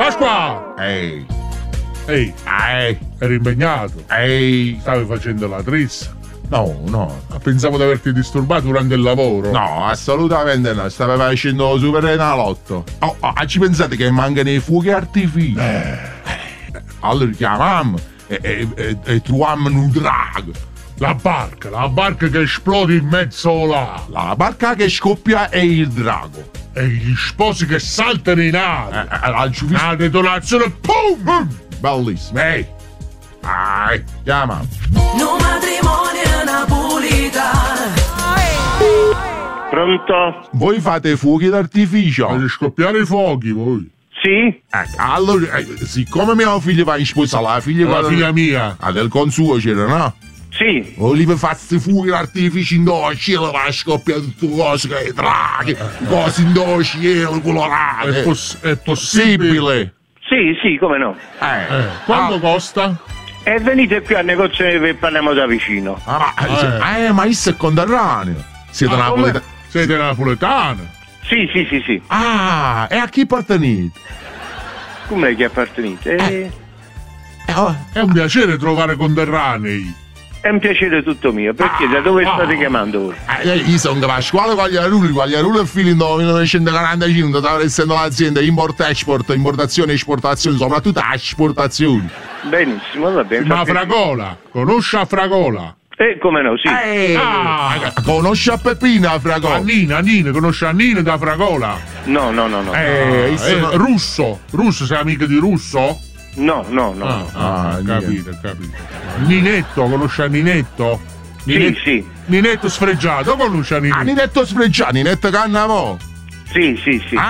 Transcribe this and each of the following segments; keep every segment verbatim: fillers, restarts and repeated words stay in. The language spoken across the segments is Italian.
Pasqua! Ehi. Ehi, Ehi. eri impegnato? Ehi. Stavi facendo la trissa? No, no. Pensavo di averti disturbato durante il lavoro. No, assolutamente no. Stava facendo Super Enalotto. Oh, oh, ci pensate che mancano i fuochi artificiali? Eh. Allora chiamammo e, e, e, e troviamo un drago. La barca, la barca che esplode in mezzo là. La barca che scoppia è il drago. E gli sposi che saltano in aria. Eh, eh, visto... Una detonazione, pum! Bellissimo. Ehi. Ai, chiama. No matrimonio napolitano. Pronto? Voi fate fuochi d'artificio? Fate scoppiare i fuochi voi. Sì? Eh, allora, eh, siccome mio figlio va in sposa, la figlia La va... figlia mia. Ah, del consuocero, no? Sì. Olive fazzi fuochi d'artificio in do cielo, va a scoppiare tutte cose che draghi, cose in do cielo, colorate. È, poss- è possibile? Sì, sì, come no. Eh, Eh, quanto ah, costa? E venite qui al negozio e parliamo da vicino. ah, ma, Eh. eh, ma isso è conterraneo. Siete Ah, napoletani? Siete napoletano? Sì, sì, sì, sì. Ah, e a chi appartenete? Come che appartenete? Eh, Eh, oh, È un piacere trovare conterranei. è un piacere tutto mio. Perché da dove Ah, state ah. chiamando voi? eh, io sono Pasquale Quagliarulli, Quagliarulli è figlio del millenovecentoquarantacinque, stava essendo l'azienda import-export, importazione e esportazione, soprattutto esportazione. Benissimo, va bene. Ma fa piacere. Fragola, conosci a Fragola? Eh, come no, sì. Eh, Ah. conosci a Peppina, A Fragola? Nina, Nina, conosci a Nina da Fragola? No, no, no, no. Eh, Eh, sono- Russo, Russo, sei amico di Russo? No, no, no. Ah, ah, Ah, ho capito, ho capito. Ninetto, conosci a Ninetto? Sì, sì. Ninetto sfregiato, conosci a Ninetto? Ah, Ninetto Sfregiani, Ninetto Cannavò. Sì, sì, sì.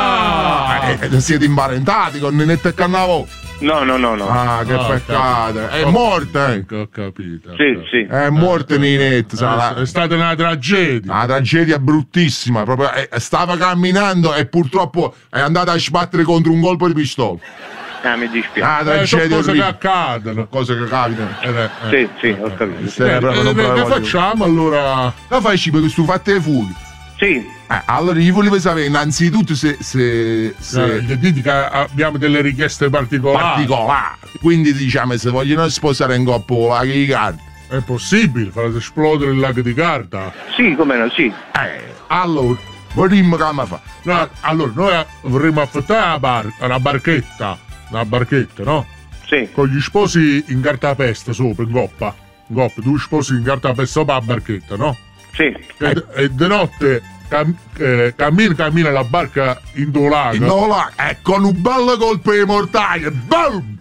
Ah, eh, siete imparentati con Ninetto e Cannavò. No, no, no, no. Ah, che Ah, peccato. capito. È morta, eh. Ho capito. ho Sì, capito. sì. È morta Ninetto. Eh, sarà- È stata una tragedia. Una tragedia bruttissima, proprio, eh, stava camminando e purtroppo è andata a sbattere contro un colpo di pistola. Ah, mi dispiace. Una Eh, sono tragedia cose che orribile. accadono. Cose che capitano. Eh, eh, Sì, sì, ho capito. Queste Eh, proprio eh, non che proprio voglio- facciamo allora? La fai cibo che stu fatte le fuochi. Sì. Eh, allora io volevo sapere innanzitutto se, se, se Eh, gli dite che abbiamo delle richieste particolari. particolari. Quindi diciamo se vogliono sposare in coppia con la di carta. È possibile far esplodere il lago di carta? Sì, come no, sì. Eh, allora, vorremmo che mi fa. No, allora, noi vorremmo affittare una, bar- una barchetta, una barchetta, no? Sì. Con gli sposi in cartapesta sopra, in coppa. In coppa, due sposi in cartapesta sopra la barchetta, no? Sì. E, e di notte cam- eh, cammina, cammina la barca in tuo lago. No, là, e con un bello colpo di mortaia, boom!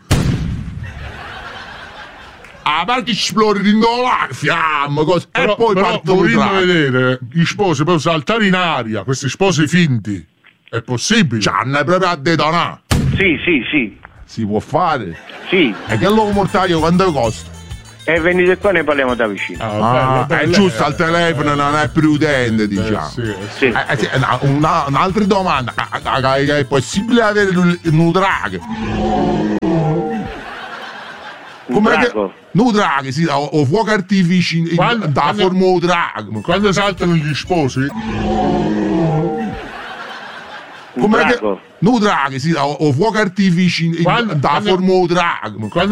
La barca esplode in due lago, fiamme, cose. Però, e poi però partono vorremmo tra. vedere gli sposi per saltare in aria, questi sposi finti. È possibile? Ci hanno proprio a detonare. Sì, sì, sì. Si può fare. Sì. E che l'uomo mortaio quanto costa? E venite qua e ne parliamo da vicino. Ah, Ah, bello, è bello, giusto, eh, al telefono non è prudente, eh, diciamo. sì, eh, sì. Sì. Eh, eh, sì, no, una- un'altra domanda, Ah, ah, ah, è possibile avere un un drago? Un Come che- drago. un drago, sì, o, o fuoco artifici in- Quando- da quando- forma di drago. Quando saltano gli sposi, Un Come che- drago. un drago, sì, o, o fuoco artifici in- Quando- da quando- forma di drago. quando